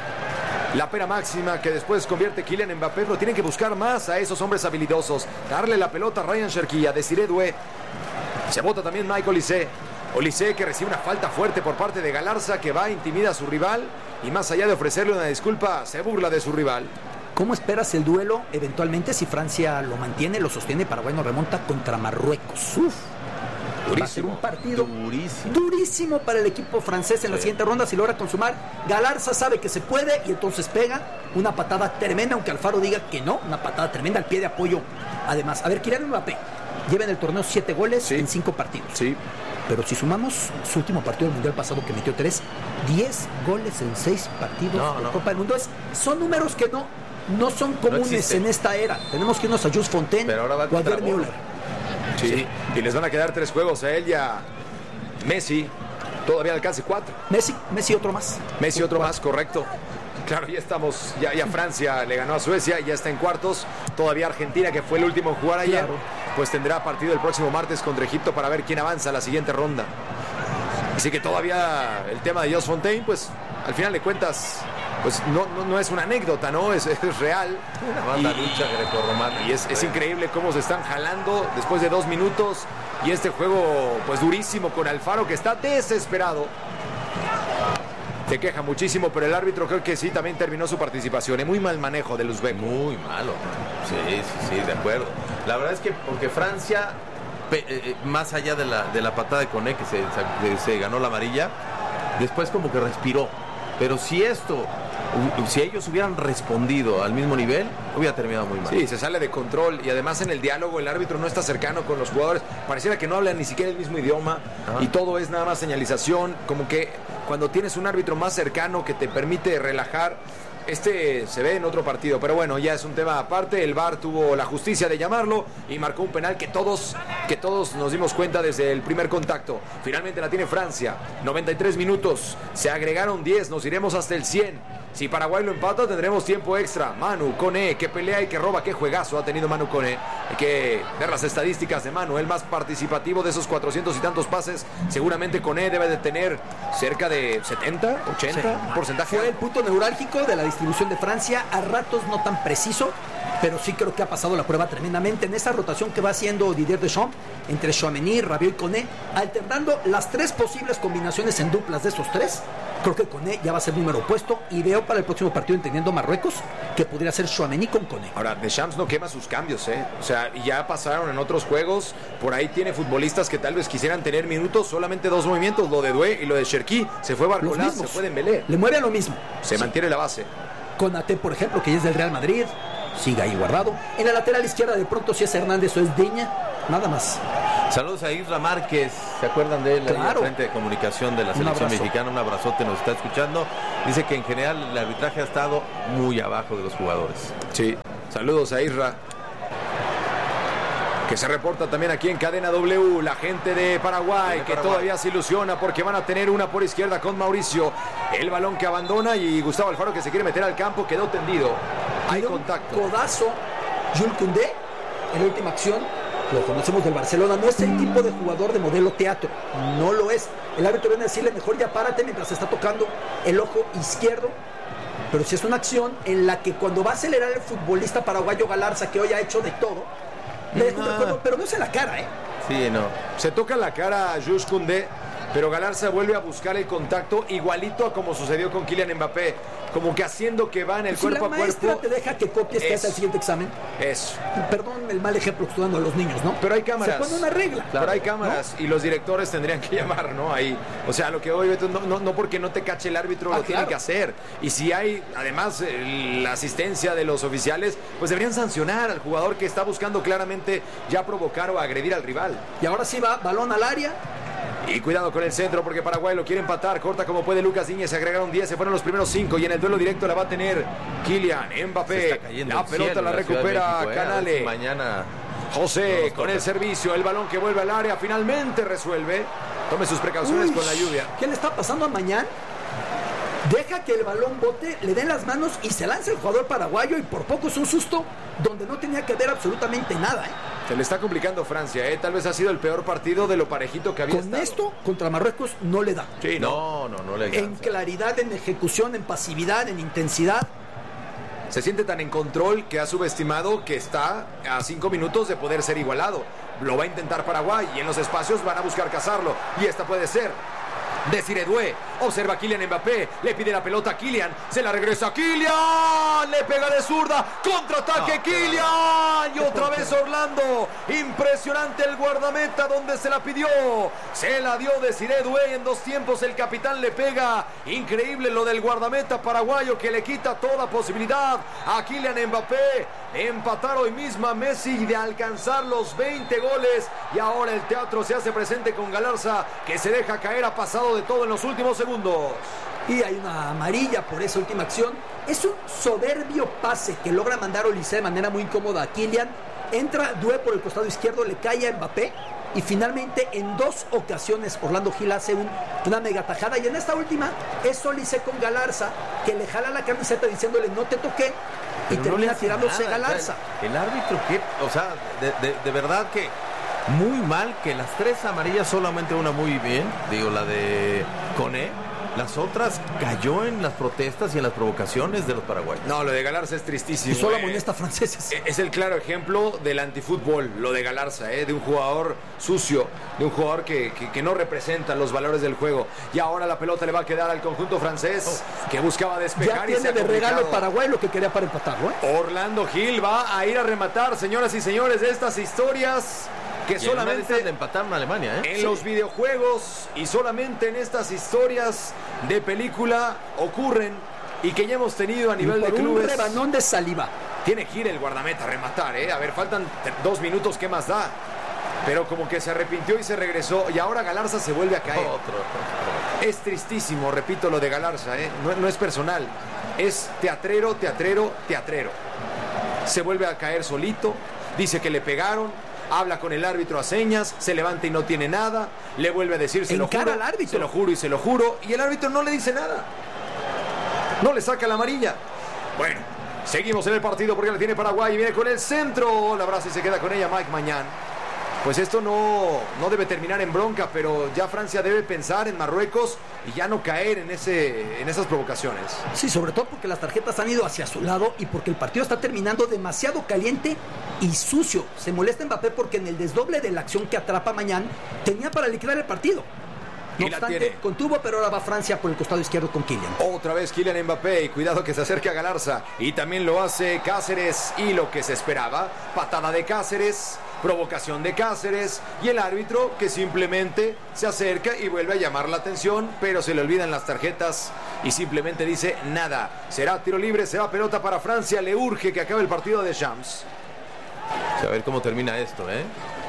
la pena máxima que después convierte Kylian Mbappé, pero tienen que buscar más a esos hombres habilidosos, darle la pelota a Ryan Cherki, a Desiré Doué, se bota también Michael Olise. Olise que recibe una falta fuerte por parte de Galarza, que va, intimida a su rival y más allá de ofrecerle una disculpa, se burla de su rival. ¿Cómo esperas el duelo eventualmente si Francia lo mantiene, lo sostiene, Paraguay no remonta contra Marruecos? Uf. Va a ser un partido Durísimo. durísimo para el equipo francés en la Sí. siguiente ronda si logra consumar. Galarza sabe que se puede y entonces pega una patada tremenda, aunque Alfaro diga que no, una patada tremenda al pie de apoyo. Además, a ver, Kylian Mbappé lleva en el torneo siete goles Sí. en cinco partidos. Sí. Pero si sumamos su último partido del Mundial pasado que metió tres, diez goles en seis partidos No, de no. Copa del Mundo. Es, son números que no, no son comunes existen. en esta era. Tenemos que irnos a Jules Fontaine Pero ahora va o a contra Gerd Bono. Müller. Sí. Y les van a quedar tres juegos a él y a Messi. Todavía alcance cuatro. Messi, Messi otro más. Messi otro más, correcto. Claro, ya estamos, ya, ya Francia le ganó a Suecia, ya está en cuartos. Todavía Argentina, que fue el último en jugar ayer, Claro. pues tendrá partido el próximo martes contra Egipto para ver quién avanza a la siguiente ronda. Así que todavía el tema de Jules Fontaine, pues al final de cuentas, pues no, no, no es una anécdota, ¿no? Es, es real. Una banda Y- lucha grecorromana. Y es, es increíble cómo se están jalando después de dos minutos. Y este juego, pues durísimo con Alfaro, que está desesperado. Se queja muchísimo, pero el árbitro creo que sí también terminó su participación. Es muy mal manejo del uzbeko. Muy malo. Sí, sí, sí, de acuerdo. La verdad es que porque Francia, pe- eh, más allá de la, de la patada de Koné, que se, se, se ganó la amarilla, después como que respiró. Pero si esto, u- si ellos hubieran respondido al mismo nivel, hubiera terminado muy mal. Sí, se sale de control y además en el diálogo el árbitro no está cercano con los jugadores. Pareciera que no hablan ni siquiera el mismo idioma. Ajá. Y todo es nada más señalización. Como que cuando tienes un árbitro más cercano que te permite relajar, este se ve en otro partido. Pero bueno, ya es un tema aparte. El V A R tuvo la justicia de llamarlo y marcó un penal que todos, que todos nos dimos cuenta desde el primer contacto. Finalmente la tiene Francia. noventa y tres minutos. Se agregaron diez. Nos iremos hasta el cien. Si Paraguay lo empata, tendremos tiempo extra. Manu Koné, que pelea y que roba, qué juegazo ha tenido Manu Koné. Hay que ver las estadísticas de Manu, el más participativo de esos cuatrocientos y tantos pases. Seguramente Koné debe de tener cerca de setenta, ochenta, sí, un porcentaje. Fue el punto neurálgico de la distribución de Francia, a ratos no tan preciso, pero sí creo que ha pasado la prueba tremendamente en esa rotación que va haciendo Didier Deschamps entre Tchouaméni, Rabiot y Koné, alternando las tres posibles combinaciones en duplas de esos tres. Creo que Koné ya va a ser número opuesto y veo para el próximo partido, entendiendo Marruecos, que podría ser Tchouaméni con Koné. Ahora, Deschamps no quema sus cambios, ¿eh? O sea, ya pasaron en otros juegos, por ahí tiene futbolistas que tal vez quisieran tener minutos, solamente dos movimientos, lo de Doué y lo de Cherki. Se fue Barcola, se fue Dembélé. Le mueve a lo mismo. Se sí. mantiene la base. Konaté, por ejemplo, que ya es del Real Madrid, sigue ahí guardado. En la lateral izquierda, de pronto, si es Hernández o es Diña, nada más. Saludos a Isra Márquez, ¿se acuerdan de él? Claro. El frente de comunicación de la selección mexicana, un abrazote, nos está escuchando. Dice que en general el arbitraje ha estado muy abajo de los jugadores. Sí, saludos a Isra, que se reporta también aquí en Cadena W. La gente de Paraguay, de que Paraguay. todavía se ilusiona porque van a tener una por izquierda con Mauricio. El balón que abandona y Gustavo Alfaro, que se quiere meter al campo, quedó tendido. Hay contacto. Codazo, Jules Koundé, en la última acción. Lo conocemos del Barcelona, no es el tipo de jugador de modelo teatro, no lo es. El árbitro viene a decirle, mejor ya párate mientras se está tocando el ojo izquierdo. Pero si es una acción en la que cuando va a acelerar el futbolista paraguayo Galarza, que hoy ha hecho de todo, le dejo un recuerdo, pero no es en la cara, ¿eh? Sí, no. Se toca la cara a Jules Koundé, pero Galarza vuelve a buscar el contacto igualito a como sucedió con Kylian Mbappé, como que haciendo que va en el si cuerpo a cuerpo. Si la maestra te deja que copies, que hace el siguiente examen. Eso. Perdón el mal ejemplo que estoy dando a los niños, ¿no? Pero hay cámaras. Se pone una regla. Claro, pero hay cámaras, ¿no? Y los directores tendrían que llamar, ¿no? Ahí. O sea, lo que hoy, no, no, no porque no te cache el árbitro, ah, lo claro. tienen que hacer. Y si hay, además, la asistencia de los oficiales, pues deberían sancionar al jugador que está buscando claramente ya provocar o agredir al rival. Y ahora sí va, balón al área. Y cuidado con el centro porque Paraguay lo quiere empatar. Corta como puede Lucas Diñez. Se agregaron diez. Se fueron los primeros cinco. Y en el duelo directo la va a tener Kylian Mbappé. La pelota la recupera México, Canale. Eh, mañana José no con el servicio. El balón que vuelve al área. Finalmente resuelve. Tome sus precauciones Uy, con la lluvia. ¿Qué le está pasando a Mañán? Deja que el balón bote, le den las manos y se lanza el jugador paraguayo. Y por poco es un susto donde no tenía que ver absolutamente nada, ¿eh? Se le está complicando Francia, ¿eh? Tal vez ha sido el peor partido de lo parejito que había Con estado. esto, contra Marruecos, no le da. Sí, no, no, no, no le alcanza. En claridad, en ejecución, en pasividad, en intensidad. Se siente tan en control que ha subestimado que está a cinco minutos de poder ser igualado. Lo va a intentar Paraguay y en los espacios van a buscar cazarlo. Y esta puede ser. Desiré Doué, observa a Kylian Mbappé, le pide la pelota a Kylian, se la regresa a Kylian, le pega de zurda, contraataque no, Kylian, y otra vez Orlando, impresionante el guardameta donde se la pidió, se la dio Desiré Doué en dos tiempos, el capitán le pega, increíble lo del guardameta paraguayo que le quita toda posibilidad a Kylian Mbappé de empatar hoy mismo a Messi y de alcanzar los veinte goles, y ahora el teatro se hace presente con Galarza que se deja caer, a pasado de todo en los últimos segundos. Y hay una amarilla por esa última acción. Es un soberbio pase que logra mandar Olise de manera muy incómoda a Kylian. Entra Doué por el costado izquierdo, le cae a Mbappé. Y finalmente en dos ocasiones Orlando Gil hace un, una mega tajada. Y en esta última es Olise con Galarza, que le jala la camiseta diciéndole no te toqué. Y Pero termina no tirándose nada, Galarza. O sea, el, el árbitro que, o sea, de, de, de verdad que muy mal, que las tres amarillas, solamente una muy bien, digo la de Koné, las otras cayó en las protestas y en las provocaciones de los paraguayos. No, lo de Galarza es tristísimo. Y solo eh. amonesta franceses. Es el claro ejemplo del antifútbol, lo de Galarza, eh, de un jugador sucio, de un jugador que, que, que no representa los valores del juego. Y ahora la pelota le va a quedar al conjunto francés, oh. que buscaba despejar. Ya y se tiene de regalo Paraguay lo que quería para empatarlo, ¿eh? Orlando Gil va a ir a rematar, señoras y señores, de estas historias que y solamente de empatar en Alemania, ¿eh? en sí. los videojuegos y solamente en estas historias de película ocurren y que ya hemos tenido a nivel y por de clubes. Un rebanón de saliva. Tiene que ir el guardameta a rematar, ¿eh? A ver, faltan dos minutos, ¿qué más da? Pero como que se arrepintió y se regresó y ahora Galarza se vuelve a caer. Otro, otro. Es tristísimo, repito, lo de Galarza, ¿eh? No, no es personal, es teatrero, teatrero, teatrero. Se vuelve a caer solito, dice que le pegaron. Habla con el árbitro a señas, se levanta y no tiene nada, le vuelve a decir se lo juro, al árbitro. se lo juro y se lo juro, y el árbitro no le dice nada. No le saca la amarilla. Bueno, seguimos en el partido porque la tiene Paraguay y viene con el centro. La abraza y se queda con ella Mike Mañán. Pues esto no, no debe terminar en bronca, pero ya Francia debe pensar en Marruecos y ya no caer en, ese, en esas provocaciones. Sí, sobre todo porque las tarjetas han ido hacia su lado y porque el partido está terminando demasiado caliente y sucio. Se molesta Mbappé porque en el desdoble de la acción que atrapa Mañán tenía para liquidar el partido. No obstante, contuvo, pero ahora va Francia por el costado izquierdo con Kylian. Otra vez Kylian Mbappé y cuidado que se acerque a Galarza. Y también lo hace Cáceres y lo que se esperaba, patada de Cáceres, provocación de Cáceres y el árbitro que simplemente se acerca y vuelve a llamar la atención, pero se le olvidan las tarjetas y simplemente dice nada. Será tiro libre, será pelota para Francia, le urge que acabe el partido de Shams. A ver cómo termina esto, ¿eh?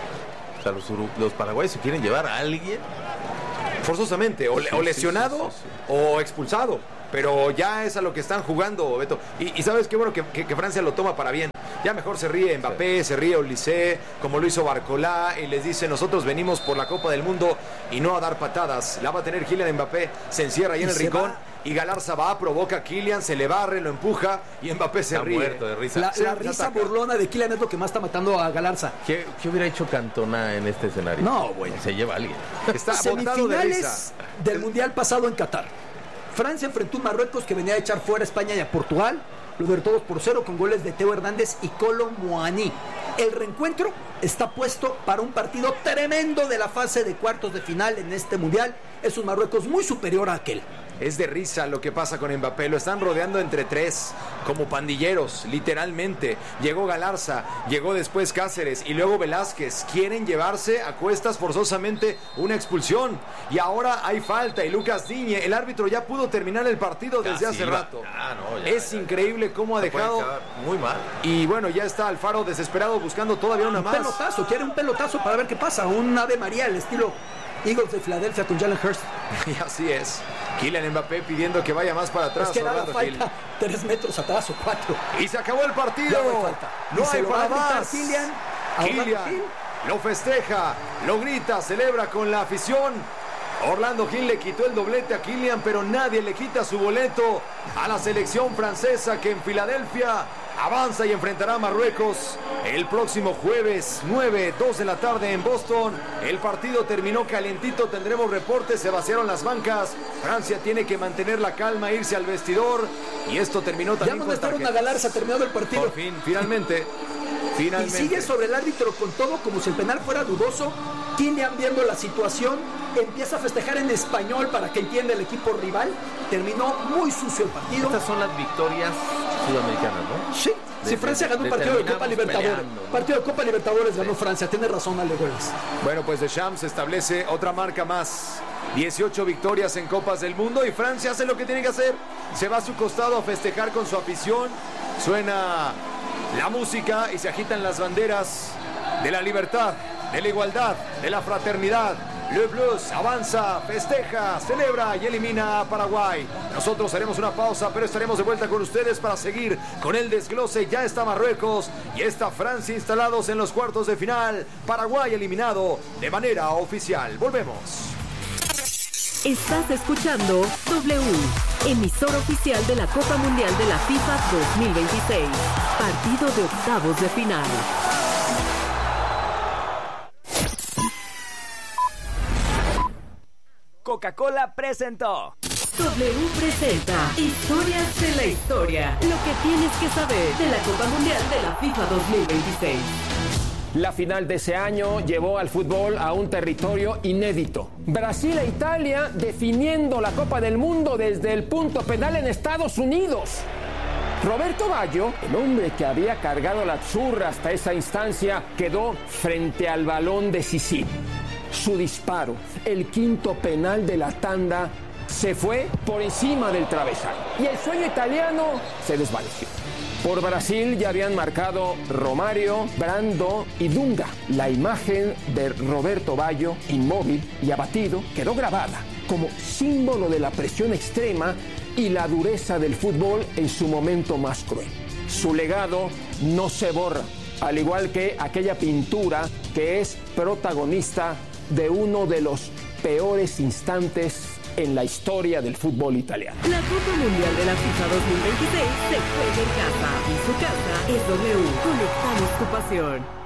O sea, los, los paraguayos se quieren llevar a alguien forzosamente, o, o lesionado sí, sí, sí, sí. o expulsado, pero ya es a lo que están jugando, Beto. Y, y sabes qué bueno que, que, que Francia lo toma para bien. Ya mejor se ríe Mbappé, sí. se ríe Olise, como lo hizo Barcolá, y les dice, nosotros venimos por la Copa del Mundo y no a dar patadas. La va a tener Kylian Mbappé, se encierra ahí en el rincón. Va. Y Galarza va, provoca a Kylian, se le barre, lo empuja y Mbappé se está ríe. Muerto de risa. La, la risa burlona de Kylian es lo que más está matando a Galarza. ¿Qué, qué hubiera hecho Cantona en este escenario? No, güey. Se lleva a alguien. Está botado de risa. Del Mundial pasado en Qatar. Francia enfrentó a Marruecos que venía a echar fuera a España y a Portugal. Lo derrotó dos por cero con goles de Teo Hernández y Kolo Muani. El reencuentro está puesto para un partido tremendo de la fase de cuartos de final en este Mundial. Es un Marruecos muy superior a aquel. Es de risa lo que pasa con Mbappé. Lo están rodeando entre tres, como pandilleros, literalmente. Llegó Galarza, llegó después Cáceres y luego Velázquez. Quieren llevarse a cuestas forzosamente una expulsión. Y ahora hay falta. Y Lucas Digne, el árbitro ya pudo terminar el partido desde hace rato. Ah, no, ya, es ya, increíble ya. cómo ha Se dejado. Muy mal. Y bueno, ya está Alfaro desesperado buscando todavía una un más. Un pelotazo, quiere un pelotazo para ver qué pasa. Un Ave María, el estilo Eagles de Filadelfia con Jalen Hurst. Y así es. Kylian Mbappé pidiendo que vaya más para atrás. Es que nada, falta tres metros atrás o cuatro. Y se acabó el partido. No, falta. no hay para más. Kylian, Kylian lo festeja, lo grita, celebra con la afición. Orlando Gil le quitó el doblete a Kylian, pero nadie le quita su boleto a la selección francesa que en Filadelfia avanza y enfrentará a Marruecos el próximo jueves nueve, dos de la tarde en Boston. El partido terminó calentito, tendremos reportes, se vaciaron las bancas. Francia tiene que mantener la calma, irse al vestidor y esto terminó también ya con tarjetas. Ya a Galarza, terminado el partido. Por fin, finalmente. Finalmente. Y sigue sobre el árbitro con todo como si el penal fuera dudoso. Kylian viendo la situación empieza a festejar en español para que entienda el equipo rival. Terminó muy sucio el partido. Estas son las victorias sudamericanas, ¿no? Sí, de, si Francia de, ganó un de, partido de Copa Libertadores, peleando, ¿no? partido de Copa Libertadores ganó sí. Francia, tiene razón Ale Goles. Bueno, pues Deschamps establece otra marca más. dieciocho victorias en Copas del Mundo y Francia hace lo que tiene que hacer. Se va a su costado a festejar con su afición. Suena la música y se agitan las banderas de la libertad, de la igualdad, de la fraternidad. Le Blues avanza, festeja, celebra y elimina a Paraguay. Nosotros haremos una pausa, pero estaremos de vuelta con ustedes para seguir con el desglose. Ya está Marruecos y está Francia instalados en los cuartos de final. Paraguay eliminado de manera oficial. Volvemos. Estás escuchando W, emisor oficial de la Copa Mundial de la FIFA dos mil veintiséis. Partido de octavos de final. Coca-Cola presentó. W presenta Historias de la Historia. Lo que tienes que saber de la Copa Mundial de la FIFA dos mil veintiséis. La final de ese año llevó al fútbol a un territorio inédito. Brasil e Italia definiendo la Copa del Mundo desde el punto penal en Estados Unidos. Roberto Baggio, el hombre que había cargado la zurra hasta esa instancia, quedó frente al balón decisivo. Su disparo, el quinto penal de la tanda, se fue por encima del travesaño. Y el sueño italiano se desvaneció. Por Brasil ya habían marcado Romario, Brando y Dunga. La imagen de Roberto Baggio, inmóvil y abatido, quedó grabada como símbolo de la presión extrema y la dureza del fútbol en su momento más cruel. Su legado no se borra, al igual que aquella pintura que es protagonista de uno de los peores instantes en la historia del fútbol italiano. La Copa Mundial de la FIFA dos mil veintiséis se juega en casa y su casa es W. Conectamos tu pasión.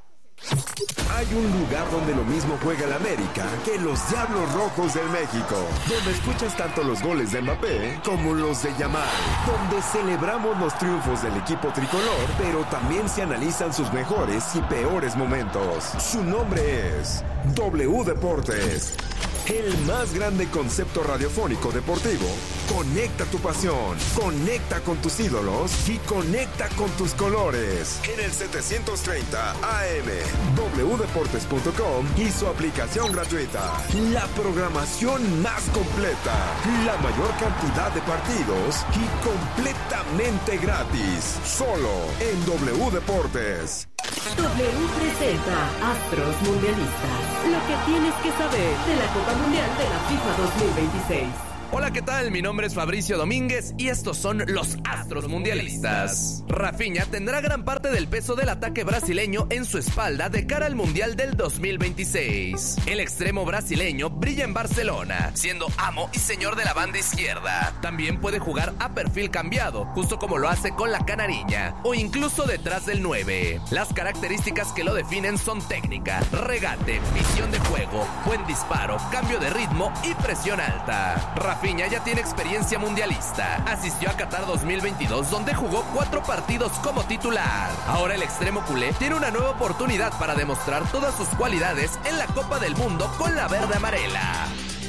Hay un lugar donde lo mismo juega el América que los Diablos Rojos del México, donde escuchas tanto los goles de Mbappé como los de Yamal, donde celebramos los triunfos del equipo tricolor, pero también se analizan sus mejores y peores momentos. Su nombre es W Deportes, el más grande concepto radiofónico deportivo. Conecta tu pasión, conecta con tus ídolos y conecta con tus colores. En el setecientos treinta A M, w deportes punto com y su aplicación gratuita. La programación más completa, la mayor cantidad de partidos y completamente gratis. Solo en W Deportes. W presenta Astros Mundialistas. Lo que tienes que saber de la Copa Mundial de la FIFA dos mil veintiséis. Hola, ¿qué tal? Mi nombre es Fabricio Domínguez y estos son los Astros Mundialistas. Rafinha tendrá gran parte del peso del ataque brasileño en su espalda de cara al Mundial del dos mil veintiséis. El extremo brasileño brilla en Barcelona, siendo amo y señor de la banda izquierda. También puede jugar a perfil cambiado, justo como lo hace con la canariña, o incluso detrás del nueve. Las características que lo definen son técnica, regate, visión de juego, buen disparo, cambio de ritmo y presión alta. Rafinha ya tiene experiencia mundialista. Asistió a Qatar dos mil veintidós, donde jugó cuatro partidos como titular. Ahora el extremo culé tiene una nueva oportunidad para demostrar todas sus cualidades en la Copa del Mundo con la verde amarela.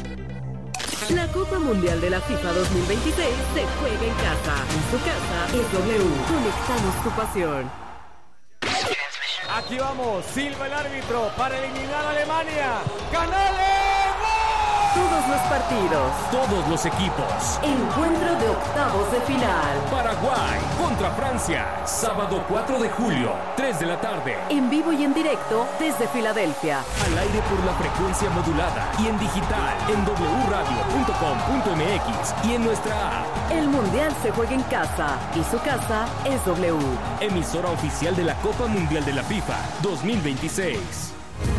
La Copa Mundial de la FIFA dos mil veintiséis se juega en casa. En su casa es W. Conectamos tu pasión. Aquí vamos, silba el árbitro para eliminar a Alemania. ¡Canales! Todos los partidos, todos los equipos. Encuentro de octavos de final. Paraguay contra Francia, sábado cuatro de julio, tres de la tarde. En vivo y en directo desde Filadelfia. Al aire por la frecuencia modulada y en digital en w radio punto com punto m x y en nuestra app. El Mundial se juega en casa y su casa es W. Emisora oficial de la Copa Mundial de la FIFA dos mil veintiséis.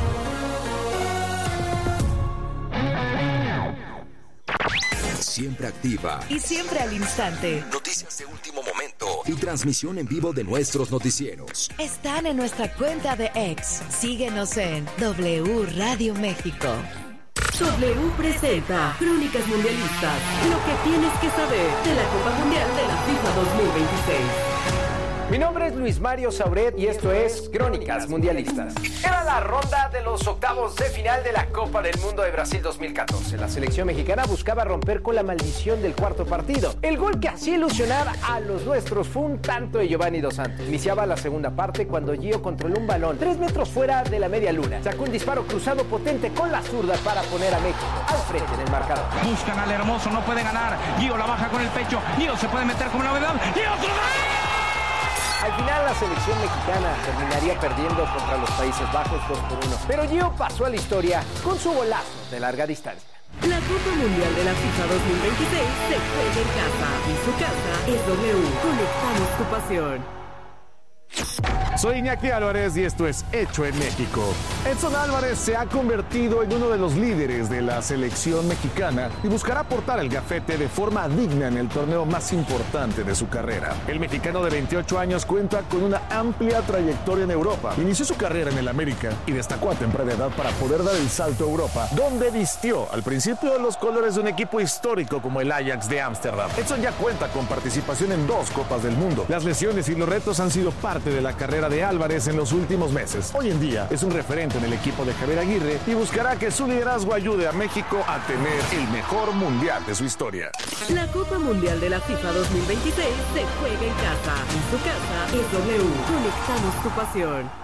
Siempre activa y siempre al instante. Noticias de último momento y transmisión en vivo de nuestros noticieros. Están en nuestra cuenta de X. Síguenos en W Radio México. W presenta Crónicas Mundialistas. Lo que tienes que saber de la Copa Mundial de la FIFA dos mil veintiséis. Mi nombre es Luis Mario Sauret y esto es Crónicas Mundialistas. Era la ronda de los octavos de final de la Copa del Mundo de Brasil dos mil catorce. La selección mexicana buscaba romper con la maldición del cuarto partido. El gol que hacía ilusionar a los nuestros fue un tanto de Giovanni Dos Santos. Iniciaba la segunda parte cuando Gio controló un balón tres metros fuera de la media luna. Sacó un disparo cruzado potente con la zurda para poner a México al frente en el marcador. Buscan al hermoso, no puede ganar. Gio la baja con el pecho. Gio se puede meter como novedad. ¡Gio otro gol! Al final la selección mexicana terminaría perdiendo contra los Países Bajos dos por uno. Pero Gio pasó a la historia con su golazo de larga distancia. La Copa Mundial de la FIFA dos mil veintiséis se juega en casa y su casa es W. Conectamos tu pasión. Soy Iñaki Álvarez y esto es Hecho en México. Edson Álvarez se ha convertido en uno de los líderes de la selección mexicana y buscará portar el gafete de forma digna en el torneo más importante de su carrera. El mexicano de veintiocho años cuenta con una amplia trayectoria en Europa. Inició su carrera en el América y destacó a temprana edad para poder dar el salto a Europa, donde vistió al principio los colores de un equipo histórico como el Ajax de Ámsterdam. Edson ya cuenta con participación en dos Copas del Mundo. Las lesiones y los retos han sido parte de la carrera de Álvarez en los últimos meses. Hoy en día es un referente en el equipo de Javier Aguirre y buscará que su liderazgo ayude a México a tener el mejor mundial de su historia. La Copa Mundial de la FIFA dos mil veintiséis se juega en casa y su casa es W. Conectamos tu pasión.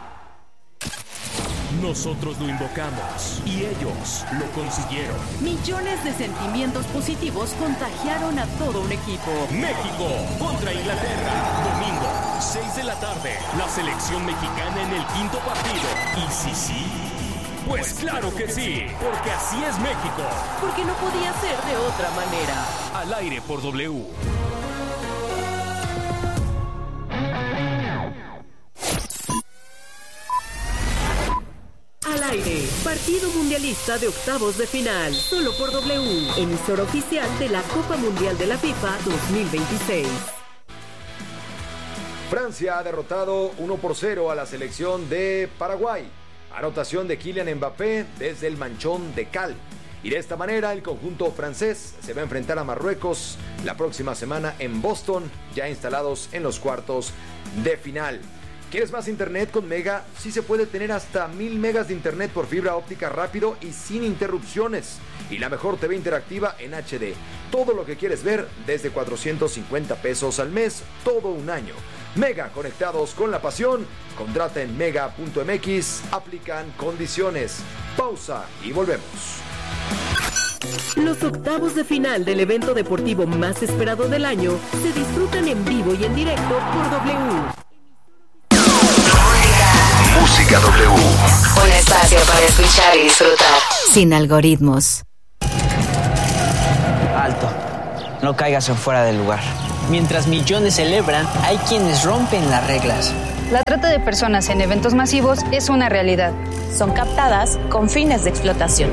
Nosotros lo invocamos y ellos lo consiguieron. Millones de sentimientos positivos contagiaron a todo un equipo. México contra Inglaterra. Domingo, seis de la tarde. La selección mexicana en el quinto partido. ¿Y si sí? Pues claro que sí, porque así es México. Porque no podía ser de otra manera. Al aire por W. Al aire, Partido mundialista de octavos de final, solo por W, emisora oficial de la Copa Mundial de la FIFA dos mil veintiséis. Francia ha derrotado uno por cero a la selección de Paraguay. Anotación de Kylian Mbappé desde el manchón de cal. Y de esta manera el conjunto francés se va a enfrentar a Marruecos la próxima semana en Boston, ya instalados en los cuartos de final. ¿Quieres más internet con Mega? Sí se puede tener hasta mil megas de internet por fibra óptica rápido y sin interrupciones. Y la mejor T V interactiva en H D. Todo lo que quieres ver desde cuatrocientos cincuenta pesos al mes, todo un año. Mega, conectados con la pasión. Contrata en mega punto m x. Aplican condiciones. Pausa y volvemos. Los octavos de final del evento deportivo más esperado del año se disfrutan en vivo y en directo por W. Música W. Un espacio para escuchar y disfrutar. Sin algoritmos. Alto. No caigas en fuera del lugar. Mientras millones celebran, hay quienes rompen las reglas. La trata de personas en eventos masivos es una realidad. Son captadas con fines de explotación.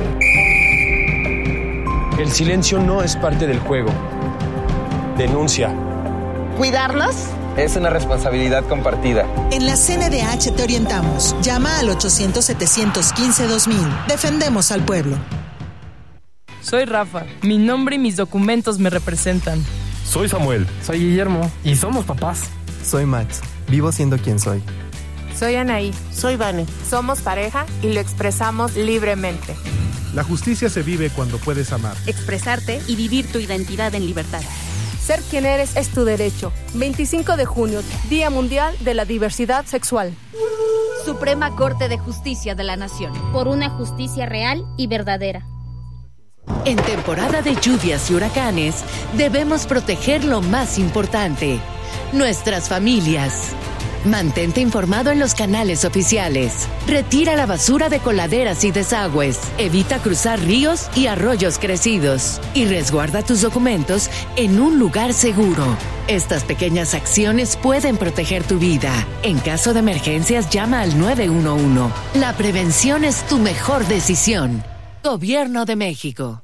El silencio no es parte del juego. Denuncia. ¿Cuidarlos? Es una responsabilidad compartida. En la C N D H te orientamos. Llama al ochocientos, setecientos quince, dos mil. Defendemos al pueblo. Soy Rafa. Mi nombre y mis documentos me representan. Soy Samuel. Soy Guillermo. Y somos papás. Soy Max. Vivo siendo quien soy. Soy Anaí. Soy Vane. Somos pareja y lo expresamos libremente. La justicia se vive cuando puedes amar, expresarte y vivir tu identidad en libertad. Ser quien eres es tu derecho. veinticinco de junio, Día Mundial de la Diversidad Sexual. Suprema Corte de Justicia de la Nación. Por una justicia real y verdadera. En temporada de lluvias y huracanes, debemos proteger lo más importante, nuestras familias. Mantente informado en los canales oficiales. Retira la basura de coladeras y desagües. Evita cruzar ríos y arroyos crecidos. Y resguarda tus documentos en un lugar seguro. Estas pequeñas acciones pueden proteger tu vida. En caso de emergencias, llama al nueve uno uno. La prevención es tu mejor decisión. Gobierno de México.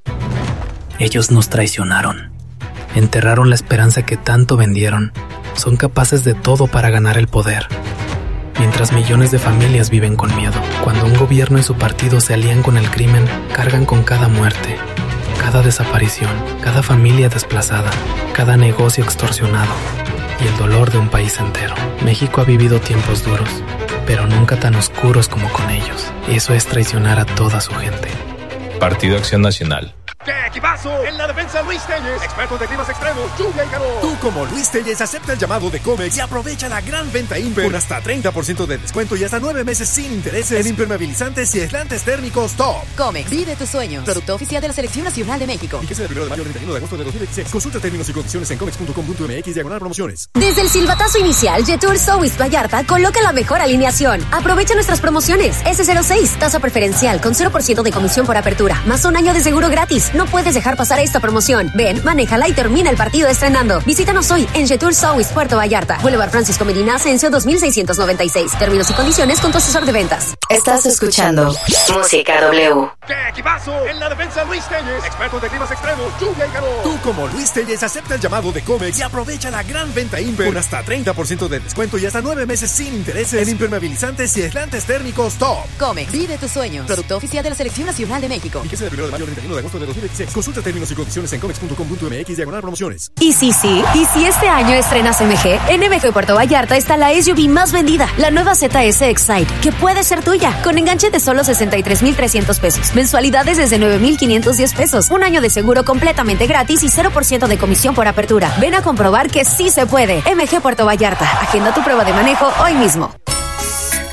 Ellos nos traicionaron. Enterraron la esperanza que tanto vendieron. Son capaces de todo para ganar el poder. Mientras millones de familias viven con miedo. Cuando un gobierno y su partido se alían con el crimen, cargan con cada muerte, cada desaparición, cada familia desplazada, cada negocio extorsionado y el dolor de un país entero. México ha vivido tiempos duros, pero nunca tan oscuros como con ellos. Eso es traicionar a toda su gente. Partido Acción Nacional. ¡Qué equipazo! En la defensa, Luis Telles, experto de climas extremos, lluvia y calor. Tú, como Luis Telles, acepta el llamado de Comex y aprovecha la gran venta Imper con hasta treinta por ciento de descuento y hasta nueve meses sin intereses en impermeabilizantes y aislantes térmicos Top. Comex, vive tus sueños. Producto oficial de la Selección Nacional de México. Fíjese del primero de mayo al treinta y uno de agosto de dos mil dieciséis. Consulta términos y condiciones en comex punto com punto m x diagonal promociones. Desde el silbatazo inicial, Jetour South Vallarta coloca la mejor alineación. Aprovecha nuestras promociones. S cero seis, tasa preferencial con cero por ciento de comisión por apertura, más un año de seguro gratis. No puedes dejar pasar esta promoción. Ven, manéjala y termina el partido estrenando. Visítanos hoy en Jetour South Puerto Vallarta. Boulevard Francisco Medina Asensio dos mil seiscientos noventa y seis. Términos y condiciones con tu asesor de ventas. Estás escuchando Música W. ¡Qué equipazo! En la defensa, Luis Telles, experto de climas extremos, lluvia y calor. Tú, como Luis Telles, acepta el llamado de Comex y aprovecha la gran venta Imper con hasta treinta por ciento de descuento y hasta nueve meses sin intereses en impermeabilizantes y aislantes térmicos Top. Comex, vive tus sueños. Producto oficial de la Selección Nacional de México. Fíjese del primero de mayo al treinta y uno de agosto de dos mil dieciséis. Consulta términos y condiciones en comex punto com punto m x diagonal promociones. Y sí, sí, y si este año estrenas M G, en M G Puerto Vallarta está la S U V más vendida, la nueva Z S Excite, que puede ser tuya, con enganche de solo sesenta y tres mil trescientos pesos, mensualidades desde nueve mil quinientos diez pesos, un año de seguro completamente gratis y cero por ciento de comisión por apertura. Ven a comprobar que sí se puede. M G Puerto Vallarta, agenda tu prueba de manejo hoy mismo.